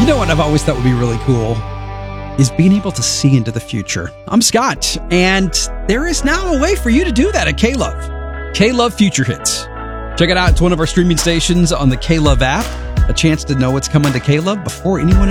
You know what I've always thought would be really cool is being able to see into the future. I'm Scott, and there is now a way for you to do that at K-Love. K-Love Future Hits. Check it out. It's one of our streaming stations on the K-Love app. A chance to know what's coming to K-Love before anyone else